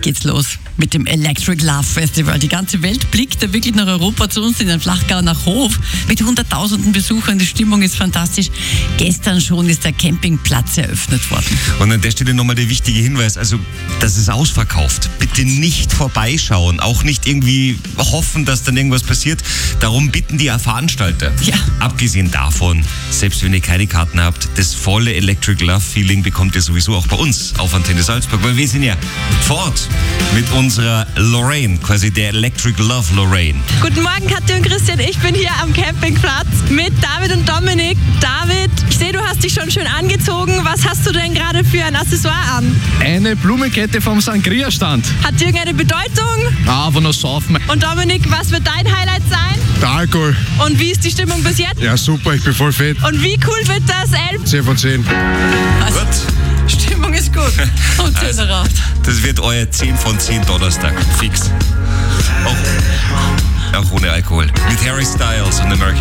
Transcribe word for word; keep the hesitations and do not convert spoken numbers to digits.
Bald geht's los mit dem Electric Love Festival. Die ganze Welt blickt da wirklich nach Europa, zu uns in den Flachgau nach Hof mit hunderttausenden Besuchern. Die Stimmung ist fantastisch. Gestern schon ist der Campingplatz eröffnet worden. Und an der Stelle nochmal der wichtige Hinweis, also das ist ausverkauft. Bitte nicht vorbeischauen, auch nicht irgendwie hoffen, dass dann irgendwas passiert. Darum bitten die Veranstalter. Ja. Abgesehen davon, selbst wenn ihr keine Karten habt, das volle Electric Love Feeling bekommt ihr sowieso auch bei uns auf Antenne Salzburg, weil wir sind ja vor Ort mit unserer Lorraine, quasi der Electric Love Lorraine. Guten Morgen, Katja und Christian. Ich bin hier am Campingplatz mit David und Dominik. David, ich sehe, du hast dich schon schön angezogen. Was hast du denn gerade für ein Accessoire an? Eine Blumenkette vom Sangria-Stand. Hat die irgendeine Bedeutung? Ah, aber noch saufen. Und Dominik, was wird dein Highlight sein? Der Alkohol. Und wie ist die Stimmung bis jetzt? Ja, super, ich bin voll fit. Und wie cool wird das Elb? zehn von zehn. Also, Stimmung ist gut. Und zehn Also, raucht. das wird euer zehn von zehn Donnerstag. Fix. Auch, auch ohne Alkohol. Mit Harry Styles und American